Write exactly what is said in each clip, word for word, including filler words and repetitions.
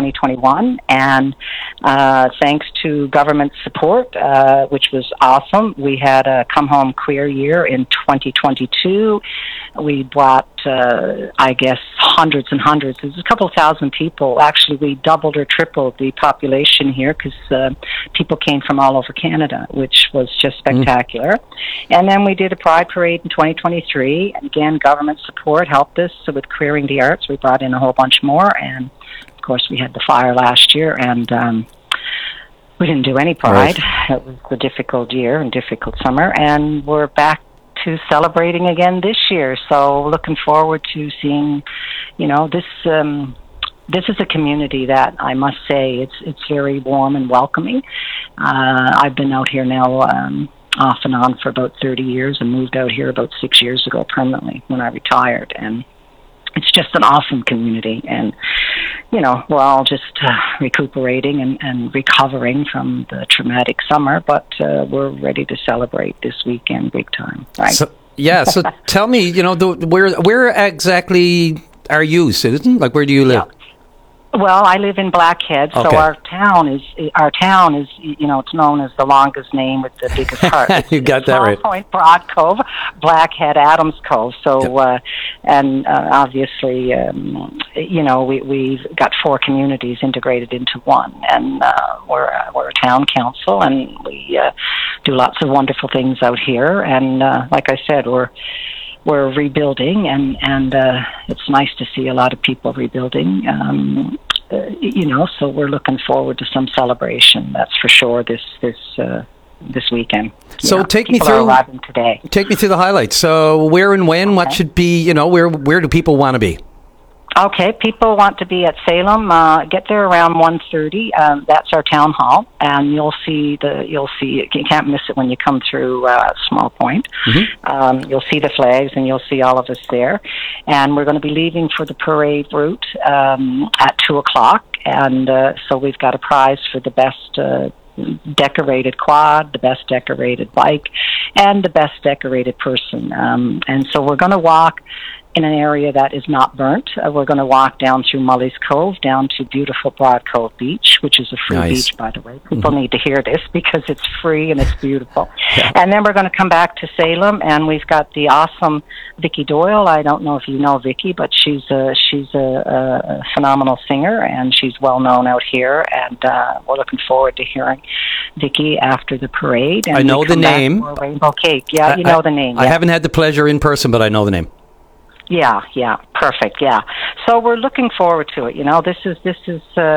twenty twenty-one, and uh, thanks to government support, uh, which was awesome, we had a Come Home Queer year in twenty twenty-two. We brought, uh, I guess, hundreds and hundreds. There's a couple thousand people. Actually, we doubled or tripled the population here because uh, people came from all over Canada, which was just spectacular. Mm. And then we did a Pride Parade in twenty twenty-three. Again, government support helped us so with Queering the Arts. We brought in a whole bunch more, and of course we had the fire last year, and um, we didn't do any Pride. Right. It was a difficult year and difficult summer, and we're back to celebrating again this year. So looking forward to seeing, you know, this um, this is a community that I must say it's it's very warm and welcoming. Uh, I've been out here now um, off and on for about thirty years, and moved out here about six years ago permanently when I retired, and it's just an awesome community, and you know, we're all just uh, recuperating and, and recovering from the traumatic summer, but uh, we're ready to celebrate this weekend big time, right? So, yeah, so tell me, you know, the, where where exactly are you, Susan? Like, where do you live? Yeah. Well, I live in Blackhead, so okay. our town is our town is you know it's known as the longest name with the biggest heart. You got that right. Point, Broad Cove, Blackhead, Adams Cove. So, yep. uh, and uh, obviously, um, you know, we we've got four communities integrated into one, and uh, we're uh, we're a town council, and we uh, do lots of wonderful things out here. And uh, like I said, we're. We're rebuilding, and and uh, it's nice to see a lot of people rebuilding. Um, uh, you know, so we're looking forward to some celebration. That's for sure. This this uh, this weekend. So yeah, take me people through. Are arriving today. Take me through the highlights. So where and when? Okay. What should be? You know, where where do people want to be? Okay, people want to be at Salem. Uh, get there around one thirty. Um, that's our town hall, and you'll see the you'll see you can't miss it when you come through uh, Small Point. Mm-hmm. Um, you'll see the flags, and you'll see all of us there. And we're going to be leaving for the parade route um, at two o'clock. And uh, so we've got a prize for the best Uh, decorated quad, the best decorated bike, and the best decorated person. Um, and so we're going to walk in an area that is not burnt. Uh, we're going to walk down through Mully's Cove, down to beautiful Broad Cove Beach, which is a free nice. beach, by the way. People mm-hmm. need to hear this because it's free and it's beautiful. Yeah. And then we're going to come back to Salem, and we've got the awesome Vicki Doyle. I don't know if you know Vicki, but she's a, she's a, a phenomenal singer, and she's well known out here, and uh, we're looking forward to hearing Vicki after the parade. And I know the name. Rainbow Cake. Yeah, I, you know I, the name. I yeah. haven't had the pleasure in person, but I know the name. Yeah, yeah, perfect. Yeah, so we're looking forward to it. You know, this is this is uh,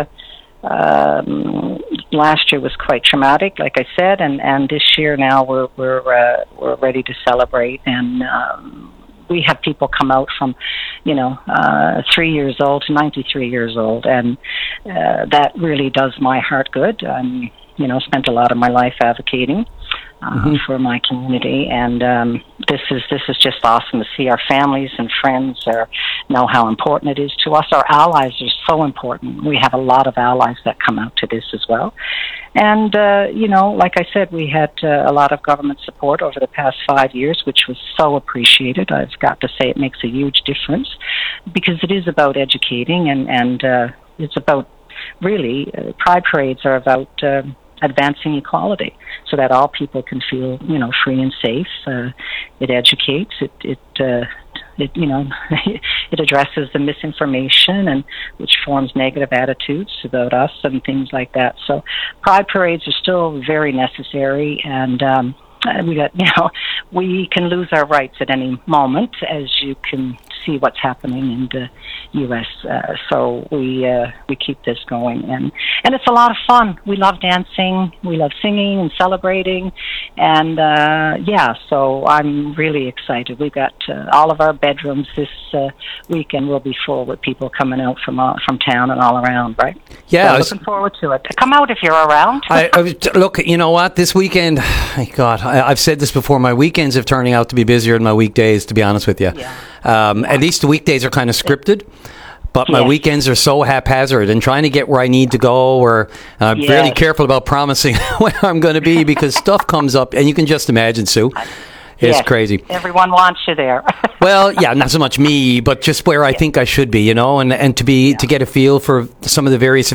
um, last year was quite traumatic, like I said, and, and this year now we're we're uh, we're ready to celebrate, and um, we have people come out from, you know, uh, three years old to ninety-three years old, and uh, that really does my heart good. Um, you know, spent a lot of my life advocating. Uh, mm-hmm. for my community, and um, this is this is just awesome to see. Our families and friends are, know how important it is to us. Our allies are so important. We have a lot of allies that come out to this as well. And, uh, you know, like I said, we had uh, a lot of government support over the past five years, which was so appreciated. I've got to say it makes a huge difference because it is about educating, and, and uh, it's about, really, uh, Pride Parades are about Uh, advancing equality so that all people can feel, you know, free and safe. Uh, it educates, it, it, uh, it, you know, it addresses the misinformation and which forms negative attitudes about us and things like that. So Pride Parades are still very necessary, and um, we got, you know, we can lose our rights at any moment, as you can see what's happening in the U S Uh, so we uh, we keep this going, and and it's a lot of fun. We love dancing, we love singing and celebrating, and uh, yeah. So I'm really excited. We've got uh, all of our bedrooms this uh, weekend will be full with people coming out from uh, from town and all around. Right? Yeah, so I was, looking forward to it. Come out if you're around. I, I was, look, you know what? This weekend, my God, I, I've said this before. My weekends are turning out to be busier than my weekdays. To be honest with you. Yeah. Um, at least the weekdays are kind of scripted, but my yes. weekends are so haphazard, and trying to get where I need to go, or I'm yes. really careful about promising where I'm going to be because stuff comes up, and you can just imagine, Sue. It's yes. crazy. Everyone wants you there. Well, yeah, not so much me, but just where I think I should be, you know, and, and to be yeah. to get a feel for some of the various